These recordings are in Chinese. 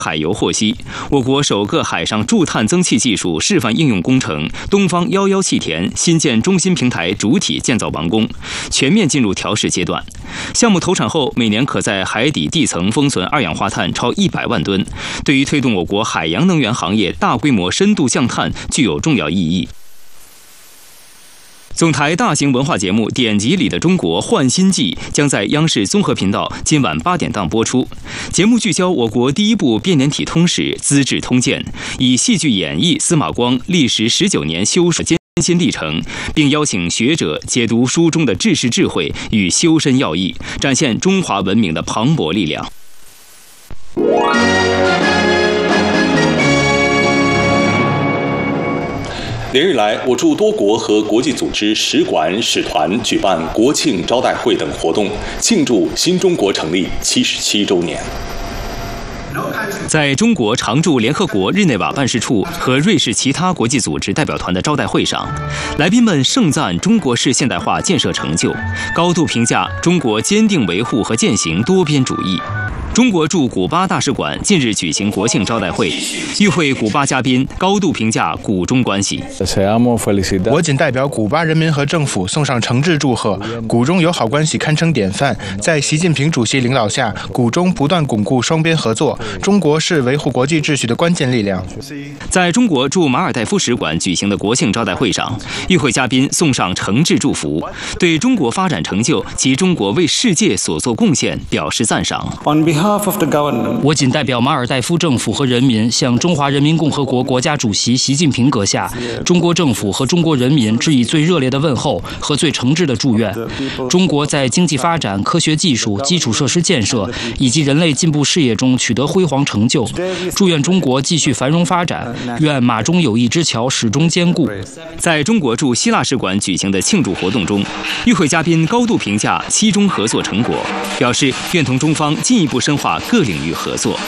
海油获悉，我国首个海上驻碳增气技术示范应用工程东方11气田新建中心平台主体建造完工，全面进入调试阶段。项目投产后，每年可在海底地层封存二氧化碳超100万吨，对于推动我国海洋能源行业大规模深度降碳具有重要意义。总台大型文化节目《典籍里的中国焕新纪》将在央视综合频道今晚8点档播出。节目聚焦我国第一部编年体通史《资治通鉴》，以戏剧演绎司马光历时19年修书艰辛历程，并邀请学者解读书中的治世智慧与修身要义，展现中华文明的磅礴力量。 连日来，我驻多国和国际组织使馆、使团举办国庆招待会等活动，庆祝新中国成立77周年。 在中国常驻联合国日内瓦办事处和瑞士其他国际组织代表团的招待会上，来宾们盛赞中国式现代化建设成就，高度评价中国坚定维护和践行多边主义。中国驻古巴大使馆近日举行国庆招待会，与会古巴嘉宾高度评价古中关系。 我谨代表古巴人民和政府送上诚挚祝贺，古中友好关系堪称典范。在习近平主席领导下，古中不断巩固双边合作，中国是维护国际秩序的关键力量。 在中国驻马尔代夫使馆举行的国庆招待会上，与会嘉宾送上诚挚祝福，对中国发展成就及中国为世界所做贡献表示赞赏。 我谨代表马尔代夫政府和人民，向中华人民共和国国家主席习近平阁下、中国政府和中国人民致以最热烈的问候和最诚挚的祝愿。中国在经济发展、科学技术、基础设施建设以及人类进步事业中取得辉煌成就，祝愿中国继续繁荣发展，愿马中友谊之桥始终坚固。 在中国驻希腊使馆举行的庆祝活动中，与会嘉宾高度评价西中合作成果，表示愿同中方进一步深化各领域合作。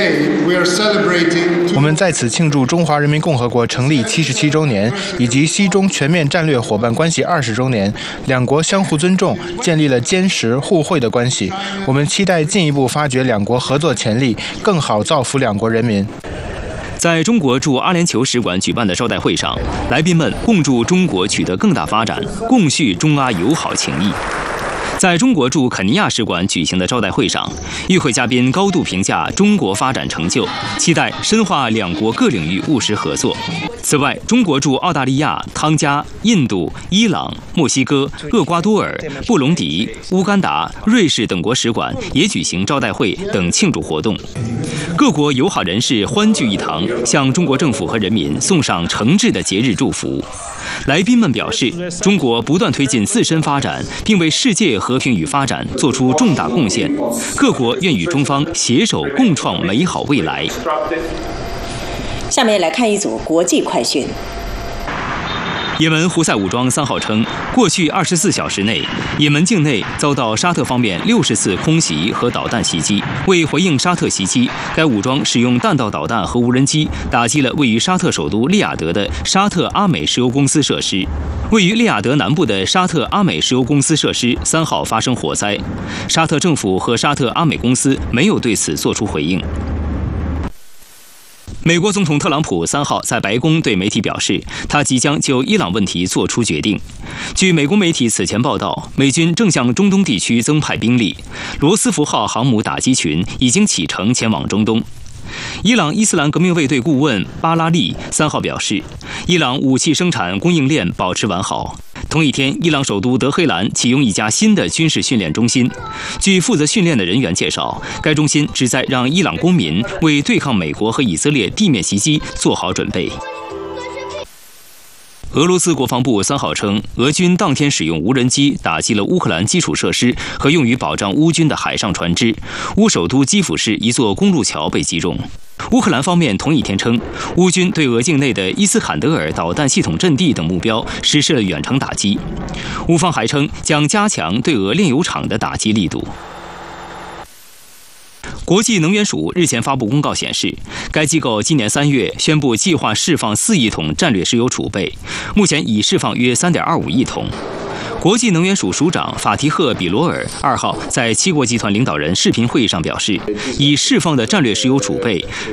我们在此庆祝中华人民共和国成立77周年，以及西中全面战略伙伴关系20周年。两国相互尊重，建立了坚实互惠的关系。我们期待进一步发掘两国合作潜力，更好造福两国人民。 在中国驻阿联酋使馆举办的招待会上，来宾们共祝中国取得更大发展，共叙中阿友好情谊。在中国驻肯尼亚使馆举行的招待会上，与会嘉宾高度评价中国发展成就，期待深化两国各领域务实合作。此外，中国驻澳大利亚、汤加、印度、伊朗、墨西哥、厄瓜多尔、布隆迪、乌干达、瑞士等国使馆也举行招待会等庆祝活动。各国友好人士欢聚一堂，向中国政府和人民送上诚挚的节日祝福。来宾们表示，中国不断推进自身发展，并为世界和平与发展做出重大贡献，各国愿与中方携手共创美好未来。 下面来看一组国际快讯。 也门胡塞武装3号称，过去24小时内，也门境内遭到沙特方面60次空袭和导弹袭击。为回应沙特袭击，该武装使用弹道导弹和无人机打击了位于沙特首都利雅得的沙特阿美石油公司设施。位于利雅得南部的沙特阿美石油公司设施3号发生火灾，沙特政府和沙特阿美公司没有对此作出回应。美国总统特朗普3号在白宫对媒体表示，他即将就伊朗问题做出决定。据美国媒体此前报道，美军正向中东地区增派兵力，罗斯福号航母打击群已经启程前往中东。伊朗伊斯兰革命卫队顾问巴拉利3号表示，伊朗武器生产供应链保持完好。同一天，伊朗首都德黑兰启用一家新的军事训练中心。据负责训练的人员介绍，该中心旨在让伊朗公民为对抗美国和以色列地面袭击做好准备。俄罗斯国防部3号称，俄军当天使用无人机打击了乌克兰基础设施和用于保障乌军的海上船只。乌首都基辅市一座公路桥被击中。乌克兰方面同一天称，乌军对俄境内的伊斯坎德尔导弹系统阵地等目标实施了远程打击。乌方还称将加强对俄炼油厂的打击力度。国际能源署日前发布公告显示，该机构今年3月宣布计划释放4亿桶战略石油储备，目前已释放约3.25亿桶。国际能源署署长法提赫·比罗尔2号在七国集团领导人视频会议上表示，已释放的战略石油储备